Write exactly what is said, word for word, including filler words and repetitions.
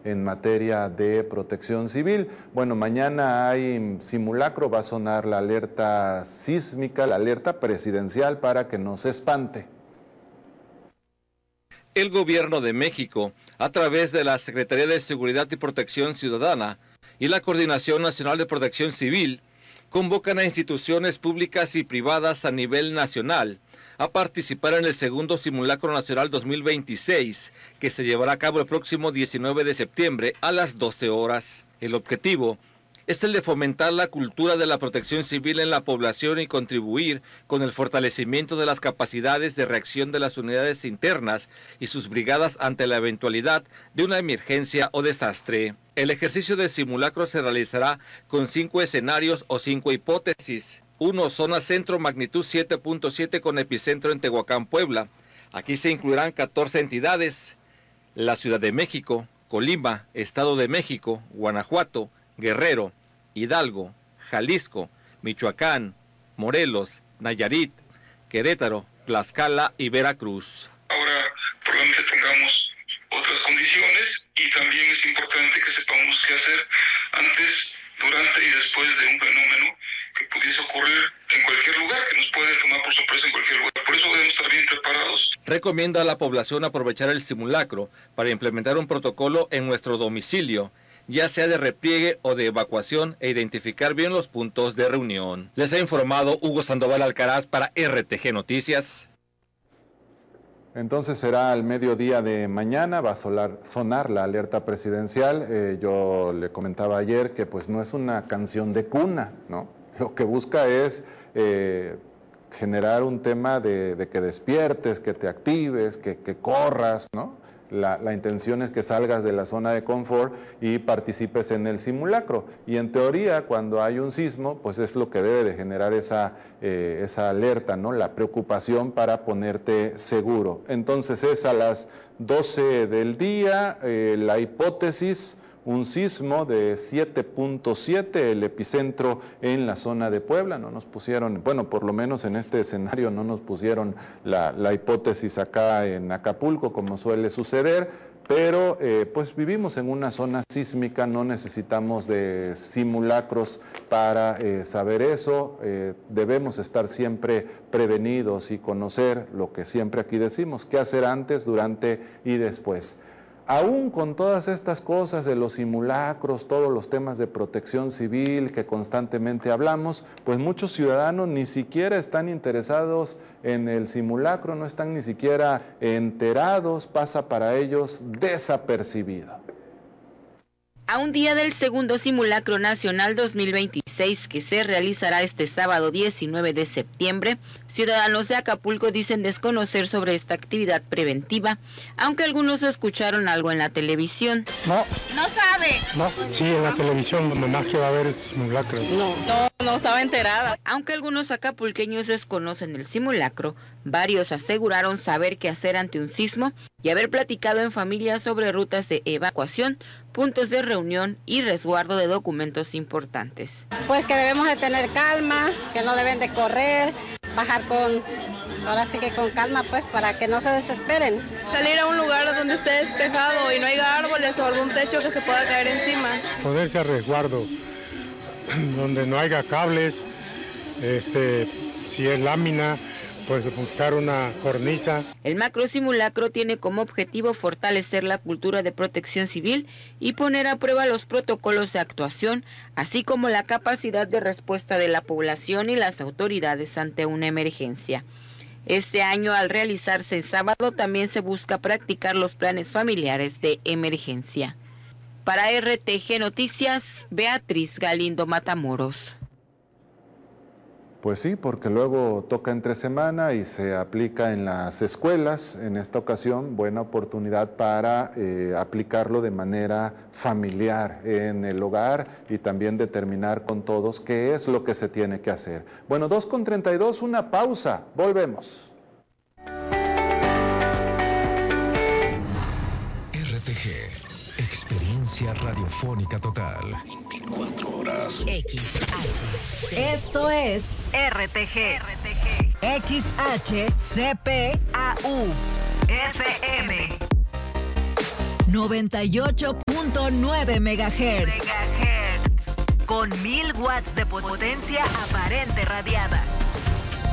en materia de protección civil. Bueno, mañana hay simulacro, va a sonar la alerta sísmica, la alerta presidencial para que no se espante. El Gobierno de México, a través de la Secretaría de Seguridad y Protección Ciudadana y la Coordinación Nacional de Protección Civil, convocan a instituciones públicas y privadas a nivel nacional a participar en el segundo Simulacro Nacional dos mil veintiséis, que se llevará a cabo el próximo diecinueve de septiembre a las doce horas. El objetivo es el de fomentar la cultura de la protección civil en la población y contribuir con el fortalecimiento de las capacidades de reacción de las unidades internas y sus brigadas ante la eventualidad de una emergencia o desastre. El ejercicio de simulacro se realizará con cinco escenarios o cinco hipótesis. Uno, zona centro, magnitud siete punto siete con epicentro en Tehuacán, Puebla. Aquí se incluirán catorce entidades: la Ciudad de México, Colima, Estado de México, Guanajuato, Guerrero, Hidalgo, Jalisco, Michoacán, Morelos, Nayarit, Querétaro, Tlaxcala y Veracruz. Ahora probablemente tengamos otras condiciones y también es importante que sepamos qué hacer antes, durante y después de un fenómeno que pudiese ocurrir en cualquier lugar, que nos puede tomar por sorpresa en cualquier lugar. Por eso debemos estar bien preparados. Recomienda a la población aprovechar el simulacro para implementar un protocolo en nuestro domicilio, ya sea de repliegue o de evacuación, e identificar bien los puntos de reunión. Les ha informado Hugo Sandoval Alcaraz para R T G Noticias. Entonces será al mediodía de mañana, va a sonar, sonar la alerta presidencial. Eh, yo le comentaba ayer que pues no es una canción de cuna, ¿no? Lo que busca es eh, generar un tema de, de que despiertes, que te actives, que, que corras, ¿no? La, la intención es que salgas de la zona de confort y participes en el simulacro. Y en teoría, cuando hay un sismo, pues es lo que debe de generar esa, eh, esa alerta, ¿no? La preocupación para ponerte seguro. Entonces es a las doce del día, eh, la hipótesis, un sismo de siete punto siete, el epicentro en la zona de Puebla. No nos pusieron, bueno, por lo menos en este escenario no nos pusieron la, la hipótesis acá en Acapulco, como suele suceder, pero eh, pues vivimos en una zona sísmica, no necesitamos de simulacros para eh, saber eso. Eh, debemos estar siempre prevenidos y conocer lo que siempre aquí decimos, qué hacer antes, durante y después. Aún con todas estas cosas de los simulacros, todos los temas de protección civil que constantemente hablamos, pues muchos ciudadanos ni siquiera están interesados en el simulacro, no están ni siquiera enterados, pasa para ellos desapercibido. A un día del segundo Simulacro Nacional dos mil veintiséis, que se realizará este sábado diecinueve de septiembre, ciudadanos de Acapulco dicen desconocer sobre esta actividad preventiva, aunque algunos escucharon algo en la televisión. No. ¿No sabe? No, sí, en la televisión, nomás que va a haber simulacro. No, no, no estaba enterada. Aunque algunos acapulqueños desconocen el simulacro, varios aseguraron saber qué hacer ante un sismo y haber platicado en familia sobre rutas de evacuación, puntos de reunión y resguardo de documentos importantes. Pues que debemos de tener calma, que no deben de correr, bajar con, ahora sí que con calma, pues para que no se desesperen. Salir a un lugar donde esté despejado y no haya árboles o algún techo que se pueda caer encima. Ponerse a resguardo, donde no haya cables, este, si es lámina, pues buscar una cornisa. El macro simulacro tiene como objetivo fortalecer la cultura de protección civil y poner a prueba los protocolos de actuación, así como la capacidad de respuesta de la población y las autoridades ante una emergencia. Este año, al realizarse el sábado, también se busca practicar los planes familiares de emergencia. Para R T G Noticias, Beatriz Galindo Matamoros. Pues sí, porque luego toca entre semana y se aplica en las escuelas. En esta ocasión, buena oportunidad para eh, aplicarlo de manera familiar en el hogar y también determinar con todos qué es lo que se tiene que hacer. Bueno, dos con treinta y dos, una pausa. Volvemos. R T G, experiencia radiofónica total. veinticuatro horas. X H. Esto es R T G. R T G. X H C P A U. F M. noventa y ocho punto punto nueve megahertz. Con mil watts de potencia aparente radiada.